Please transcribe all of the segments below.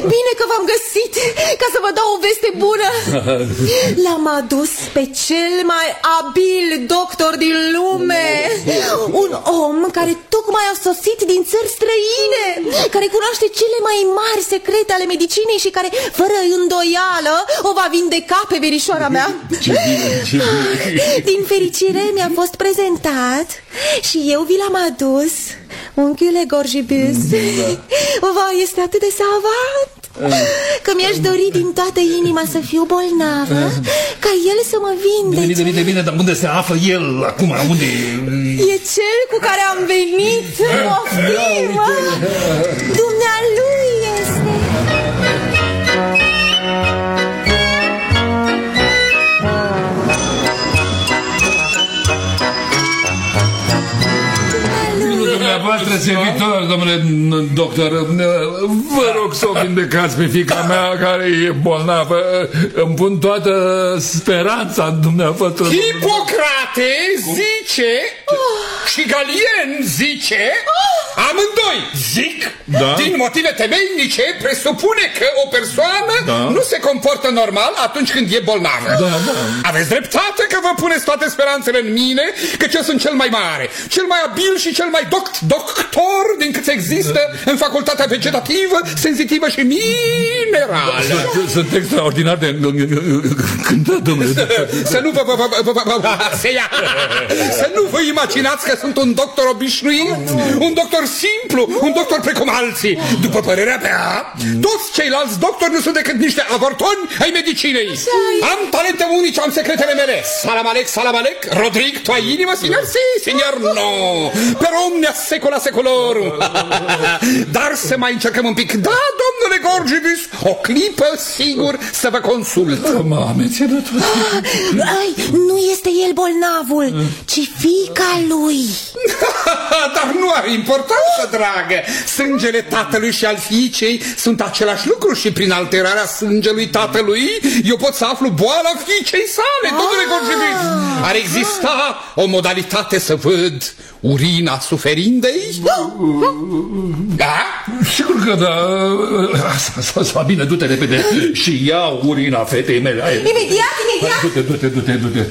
Bine că v-am găsit, ca să vă dau o veste bună. L-am adus pe cel mai abil doctor din lume. Un om care tocmai a sosit din țări străine, care cunoaște cele mai mari secrete ale medicinei și care, fără îndoială, o va vindeca pe verișoara mea. Ce bine, ce bine. Din fericire mi-a fost prezentat și eu vi l-am adus. Unchiule Gorjibus, vai, este atât de savant că mi-aș dori din toată inima să fiu bolnavă, ca el să mă vindece. Bine, dar unde se află el acum? Unde? E cel cu care am venit. Poftim, dumnealui este. Dumneavoastră servitor, domnule doctor, vă rog să o vindecați pe fiica mea care e bolnavă. Îmi pun toată speranța în dumneavoastră. Hipocrate zice și Galien zice, amândoi zic, din motive temeinice, presupune că o persoană nu se comportă normal atunci când e bolnavă. Aveți dreptate că vă puneți toate speranțele în mine, căci eu sunt cel mai mare, cel mai abil și cel mai doctor din cât există în facultatea vegetativă, senzitivă și minerală. Sunt extraordinar de cântat, domnule. Să nu vă imaginați că sunt un doctor obișnuit, un doctor simplu, un doctor precum alții. După părerea mea, toți ceilalți doctori nu sunt decât niște avortoni ai medicinei. Am talente unice, am secretele mele. Salam alec, Rodrigue, tu ai inimă, signor? Si, signor, no. Per omnia secula seculorum. Dar să mai încercăm un pic. Da, domnule Gorjibus, o clipă, sigur, să vă consult. M-a menționat. Nu este el bolnavul, ci fiica lui. Dar nu are importanță, dragă. Sângele tatălui și al fiicei sunt același lucru și prin alterarea sângelui tatălui eu pot să aflu boala fiicei sale, domnule Gorjibus. Ar exista o modalitate să văd urina suferindei? Da? Sigur că da. Bine, du-te repede și ia urina fetei mele. Imediat. Du-te.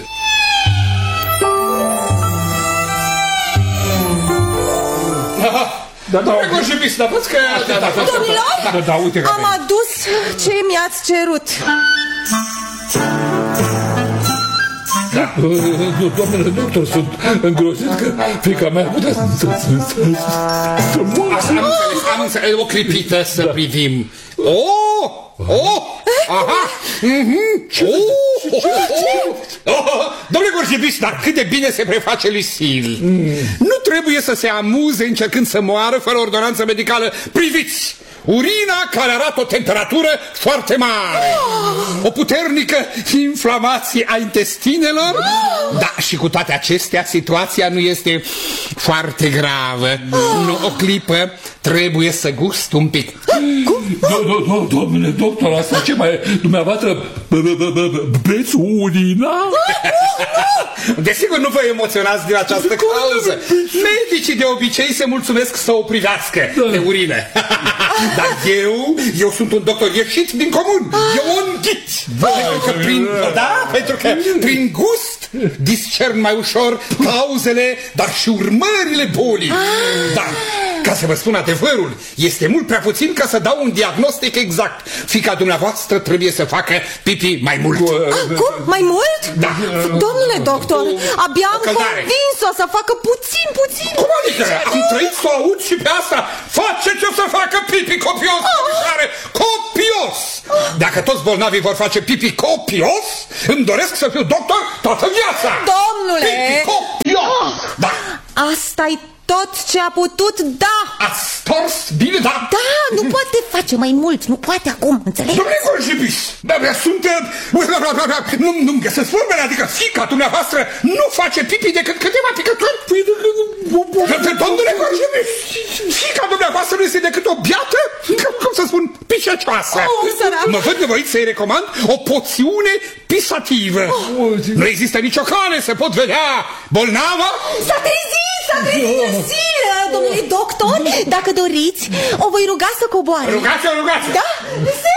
Domnilor, am adus ce mi-ați cerut. Domnule doctor, sunt îngrozit că fiica mea putea să moară. Am înțeles, o clipită să privim. Domnule Gorjibus, dar cât de bine se preface Lucille. Nu trebuie să se amuze încercând să moară fără ordonanță medicală. Priviți! Urina care arată o temperatură foarte mare, o puternică inflamație a intestinelor. Da, și cu toate acestea situația nu este foarte gravă. Nu, o clipă, trebuie să gust un pic. Domnule doctor, asta ce mai e? Dumneavoastră beți urina? Desigur nu vă emoționați din această cauză. Medicii de obicei se mulțumesc să o privească pe urină. Dar eu sunt un doctor ieșit din comun. Eu o înghit. Pentru că prin gust discern mai ușor cauzele, dar și urmările bolii. Dar, ca să vă spun adevărul, este mult prea puțin ca să dau un diagnostic exact. Fiica dumneavoastră trebuie să facă pipi mai mult. Cum? Mai mult? Da. Domnule doctor, abia am convins-o să facă puțin. Cum adică? Am trăit să o aud și pe asta. Face-ce să facă pipi copios, copios. Dacă toți bolnavii vor face pipi copios, îmi doresc să fiu doctor toată viața. Domnule! Pipi copios. Da. Asta-i tot ce a putut, da. Ați stors bine, da? Da, nu poate face mai mult, nu poate acum, înțelegi? Domnule Gorjibus, nu-mi găsesc vorbele, adică fiica dumneavoastră nu face pipi decât câteva picături? Domnule Gorjibus, fiica dumneavoastră nu este decât o biată, cum să spun, pișăcioasă. Mă văd nevoit să-i recomand o poțiune pisativă. Nu există nicio cale să pot vedea bolnava. S-a trezit! S-a trezit Lucille, domnule doctor. Dacă doriți, o voi ruga să coboare. Rugați-o! Da?